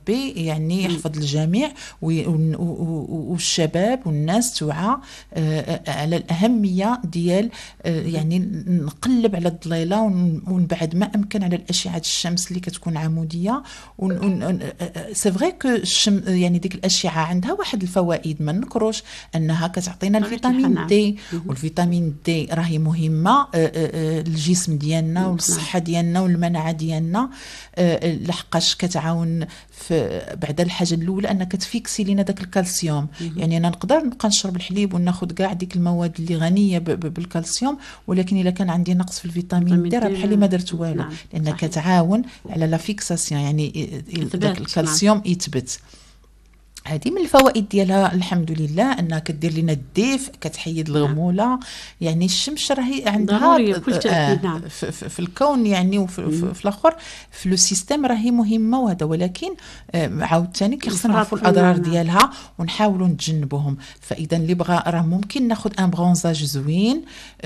ربي يعني يحفظ الجميع والشباب والناس توعى على الأهمية ديال يعني نقلب على الضليلة ونبعد ما أمكن على الأشعة الشمس اللي كتكون عمودية. سي فري كو يعني ديك الأشعة عندها واحد الفوائد ما نكروش أنها كتعطينا الفيتامين دي، والفيتامين دي راهي مهمة للجسم ديالنا والصحة ديالنا والمناعة ديالنا، لحقاش كتعاون في بعد الحاجة الأولى أنها كتفيكسي لنا داك الكالسيوم. يعني أنا نقدر نبقى نشرب الحليب وناخذ كاع ديك المواد اللي غنية بالكالسيوم، ولكن إلا كان عندي نقص في الفيتامين دي راه بحال ما درت والو، لأنها كتعاون على لا فيكساسيون، يعني داك الكالسيوم يثبت. هذه من الفوائد ديالها الحمد لله انها كدير لنا الدفء، كتحيد الغموله. يعني الشمس راهي عندها في الكون يعني وفي الاخر في لو سيستيم راهي مهمه وهذا، ولكن عاوتاني خصنا نعرفوا الاضرار ديالها ونحاولوا نتجنبوهم. فاذا اللي بغى راه ممكن ناخذ ان برونزاج زوين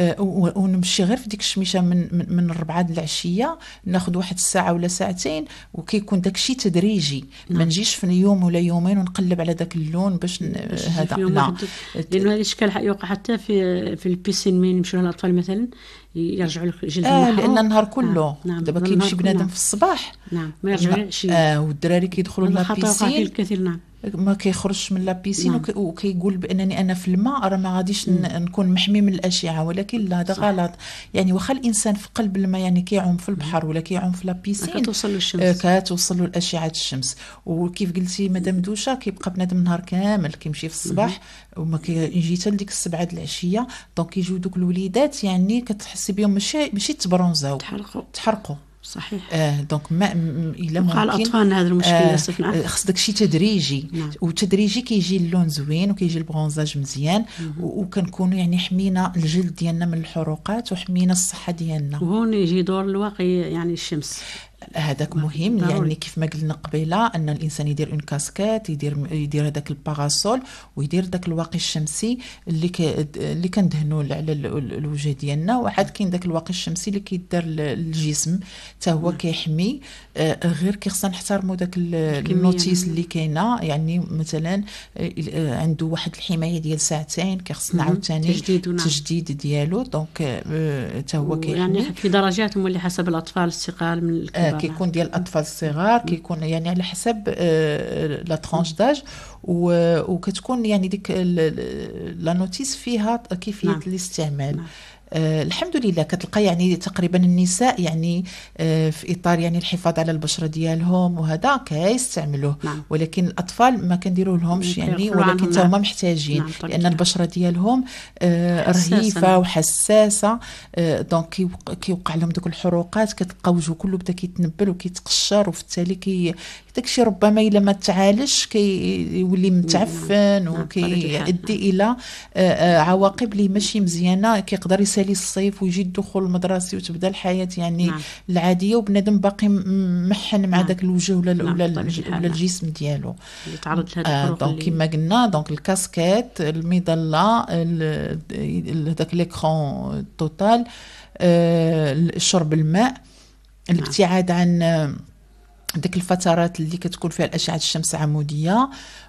ونمشي غير في ديك الشميشه من 4 د العشيه، ناخذ واحد الساعه ولا ساعتين، وكيكون داكشي تدريجي. ما نجيش في يوم ولا يومين ونقلب على داك اللون باش هذا لا، لانه هذا الاشكال يوقع حتى في البيسين مين يمشوا الاطفال مثلا يرجعوا لك جلدهم لان النهار كله دابا كيمشي بنادم في الصباح ما يرجع العشيه، والدراري كيدخلوا لابيسين الكثير ما كيخرجش من لابيسين وكيقول بانني انا في الماء راه ما غاديش نكون محمي من الاشعه، ولكن لا هذا غلط. يعني واخا الانسان في قلب الماء يعني كيعوم في البحر ولا كيعوم في لابيسين كتوصل له الاشعه الشمس. وكيف قلتي مدام دوشه كيبقى بنادم النهار كامل كيمشي في الصباح وما كيجي حتى لديك 7 د العشيه، دونك كيجيو دوك الوليدات يعني كتحسي بهم ماشي تبرونزاو، تحرقوا صحيح. دونك ما الا ممكن على الاطفال هذا المشكل خص داكشي تدريجي. وتدريجي كيجي اللون زوين وكيجي البرونزاج مزيان، وكنكونوا يعني حمينا الجلد ديالنا من الحروقات وحمينا الصحه ديالنا. وهون يجي دور الواقي يعني الشمس هذاك مهم ضروري. يعني كيف ما قلنا قبيله ان الانسان يدير اون كاسكيت، يدير هذاك الباراسول، ويدير داك الواقي الشمسي اللي كندهنوا على الوجه ديالنا. وعاد كاين داك الواقي الشمسي اللي كيدار للجسم حتى هو كيحمي. غير كيخصنا نحترموا داك النوتيس اللي كاينه، يعني مثلا عنده واحد الحمايه ديال ساعتين، كيخصنا عاوتاني تجديد ديالو. دونك حتى هو كيحمي يعني في درجات مولي حسب الاطفال الثقال من الكبار. كيكون ديال الاطفال الصغار كيكون يعني على حسب لا ترانش داج، وكتكون يعني ديك لا نوتيس فيها كيفيه الاستعمال. الحمد لله كتلقى يعني تقريبا النساء يعني في اطار يعني الحفاظ على البشره ديالهم وهذا كيستعملوه، ولكن الاطفال ما كنديروا لهمش يعني، ولكن هما محتاجين لان البشره ديالهم رهيفه وحساسه. دونك كيوقع لهم دوك الحروقات، كتلقى وجهه كله بدا كيتنبل وكيتقشر، وفي التالي داكشي ربما الا ما تعالجش كيولي متعفن وكيؤدي الى عواقب اللي ماشي مزيانه. كيقدر يسالي الصيف ويجي الدخول المدرسي وتبدا الحياه يعني العاديه، وبنادم باقي محن مع داك الوجه ولا الجسم ديالو يتعرض لهذا الفروق. دونك كما قلنا دونك الكاسكيت، المظله، داك ليكرون توتال، شرب الماء، الابتعاد عن ديك الفترات اللي كتكون فيها الاشعه الشمس عموديه،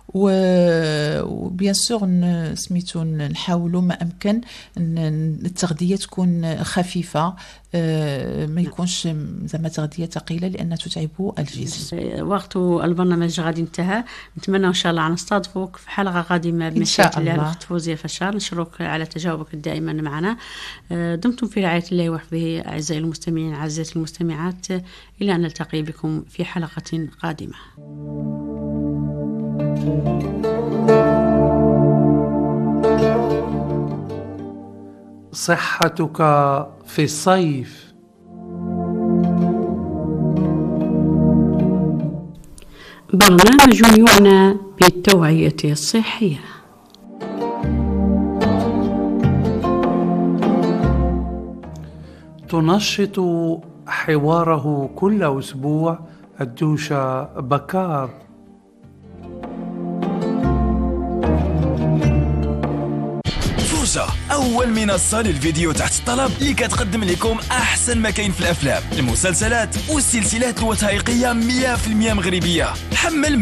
وبيان سور سميتو نحاولوا ما امكن التغذيه تكون خفيفه، ما يكونش زعما تغذيه ثقيله لان تتعب الجسم. وقت البرنامج غادي انتهى، نتمنى ان شاء الله نستضيفوك في حلقه قادمه بمشيئه الله. الاخت فوزيه فشار، نشكرك على تجاوبك الدائما معنا. دمتم في رعايه الله وحفظه. اعزائي المستمعين اعزائي المستمعات، الى ان نلتقي بكم في حلقه قادمه. صحتك في الصيف. برنامج يعنى بالتوعية الصحية. تنشط حواره كل أسبوع الدوشة بكار. أول منصة للفيديو تحت الطلب اللي كتقدم لكم أحسن ما كاين في الأفلام، المسلسلات والسلسلات الوثائقية 100% مغربية. حمل